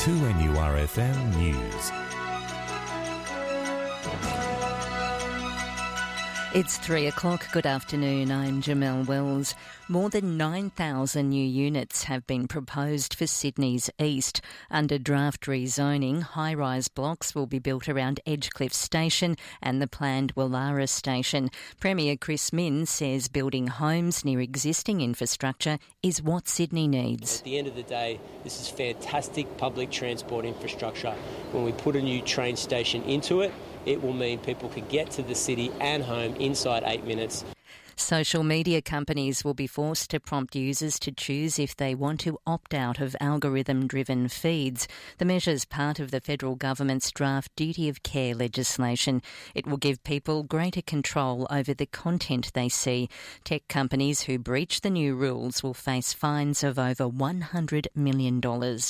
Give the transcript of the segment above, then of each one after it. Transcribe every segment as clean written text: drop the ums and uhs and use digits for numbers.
2NURFM News. It's 3 o'clock. Good afternoon. I'm Jamelle Wells. More than 9,000 new units have been proposed for Sydney's east. Under draft rezoning, high-rise blocks will be built around Edgecliff Station and the planned Willara Station. Premier Chris Minns says building homes near existing infrastructure is what Sydney needs. At the end of the day, this is fantastic public transport infrastructure. When we put a new train station into it, it will mean people can get to the city and home inside 8 minutes. Social media companies will be forced to prompt users to choose if they want to opt out of algorithm-driven feeds. The measure is part of the federal government's draft duty of care legislation. It will give people greater control over the content they see. Tech companies who breach the new rules will face fines of over $100 million.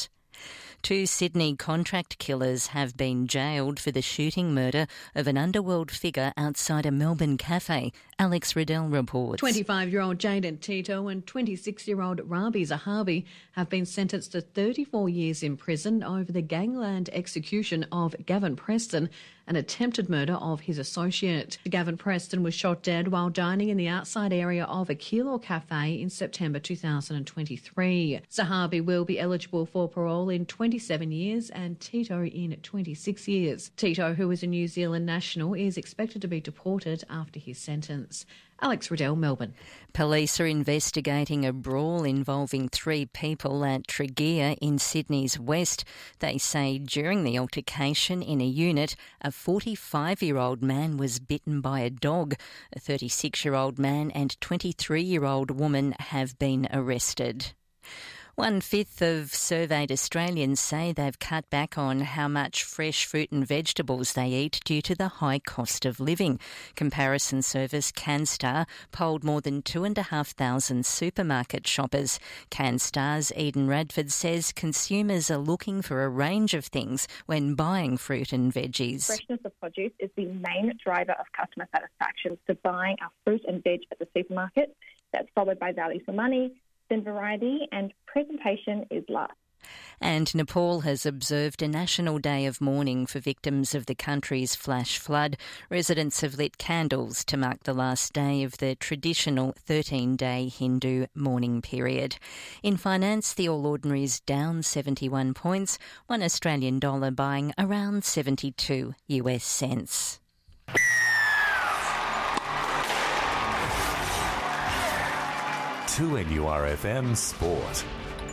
2 Sydney contract killers have been jailed for the shooting murder of an underworld figure outside a Melbourne cafe. Alex Riddell reports. 25-year-old Jaden Tito and 26-year-old Rabi Zahabi have been sentenced to 34 years in prison over the gangland execution of Gavin Preston, an attempted murder of his associate. Gavin Preston was shot dead while dining in the outside area of a Kilo cafe in September 2023. Zahabi will be eligible for parole in 27 years and Tito in 26 years. Tito, who is a New Zealand national, is expected to be deported after his sentence. Alex Riddell, Melbourne. Police are investigating a brawl involving 3 people at Tregear in Sydney's west. They say during the altercation in a unit, a 45-year-old man was bitten by a dog. A 36-year-old man and 23-year-old woman have been arrested. 1/5 of surveyed Australians say they've cut back on how much fresh fruit and vegetables they eat due to the high cost of living. Comparison service CanStar polled more than 2,500 supermarket shoppers. CanStar's Eden Radford says consumers are looking for a range of things when buying fruit and veggies. Freshness of produce is the main driver of customer satisfaction to buying our fruit and veg at the supermarket. That's followed by value for money, then variety, and presentation is last. And Nepal has observed a national day of mourning for victims of the country's flash flood. Residents have lit candles to mark the last day of the traditional 13-day Hindu mourning period. In finance, the All Ordinaries down 71 points, $1 Australian buying around 72 US cents. To NURFM Sport.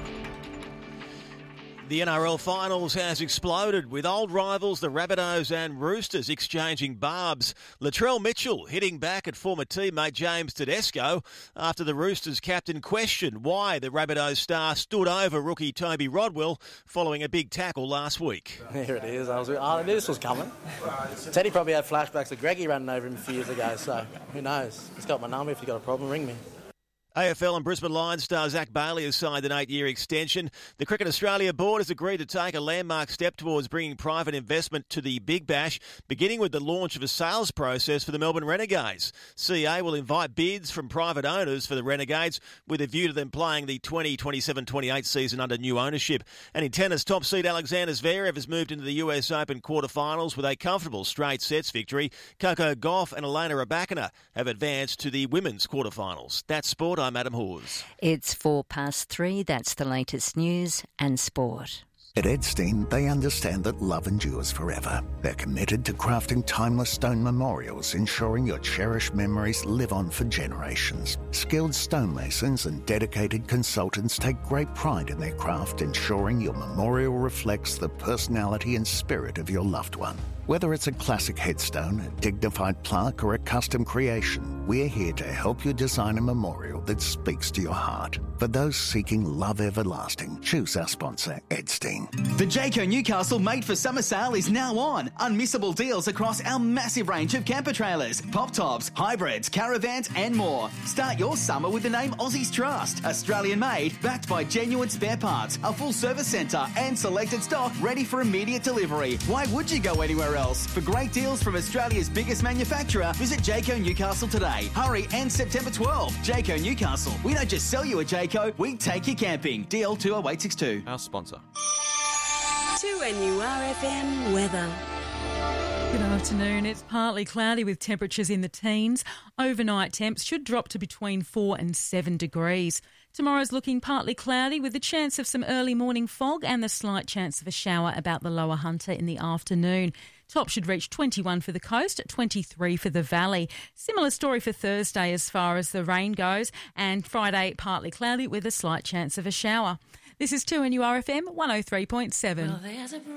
The NRL Finals has exploded with old rivals the Rabbitohs and Roosters exchanging barbs. Latrell Mitchell hitting back at former teammate James Tedesco after the Roosters captain questioned why the Rabbitohs star stood over rookie Toby Rodwell following a big tackle last week. There it is. I knew this was coming. Teddy probably had flashbacks of Greggy running over him a few years ago, so who knows? He's got my number. If you've got a problem, ring me. AFL and Brisbane Lions star Zach Bailey has signed an 8-year extension. The Cricket Australia board has agreed to take a landmark step towards bringing private investment to the Big Bash, beginning with the launch of a sales process for the Melbourne Renegades. CA will invite bids from private owners for the Renegades with a view to them playing the 2027-28 season under new ownership. And in tennis, top seed Alexander Zverev has moved into the US Open quarterfinals with a comfortable straight sets victory. Coco Gauff and Elena Rybakina have advanced to the women's quarterfinals. That's sport. I'm Adam Hawes. It's 3:04. That's the latest news and sport. At Edstein, they understand that love endures forever. They're committed to crafting timeless stone memorials, ensuring your cherished memories live on for generations. Skilled stonemasons and dedicated consultants take great pride in their craft, ensuring your memorial reflects the personality and spirit of your loved one. Whether it's a classic headstone, a dignified plaque, or a custom creation, we're here to help you design a memorial that speaks to your heart. For those seeking love everlasting, choose our sponsor, Edstein. The Jayco Newcastle Made for Summer sale is now on. Unmissable deals across our massive range of camper trailers, pop tops, hybrids, caravans and more. Start your summer with the name Aussies Trust. Australian made, backed by genuine spare parts, a full service centre and selected stock ready for immediate delivery. Why would you go anywhere else? For great deals from Australia's biggest manufacturer, visit Jayco Newcastle today. Hurry, and September 12. Jayco Newcastle. We don't just sell you a Jayco, we take you camping. DL 200862. Our sponsor. 2NURFM weather. Good afternoon. It's partly cloudy with temperatures in the teens. Overnight temps should drop to between 4 and 7 degrees. Tomorrow's looking partly cloudy with the chance of some early morning fog and the slight chance of a shower about the Lower Hunter in the afternoon. Top should reach 21 for the coast, 23 for the valley. Similar story for Thursday as far as the rain goes, and Friday partly cloudy with a slight chance of a shower. This is 2NURFM 103.7.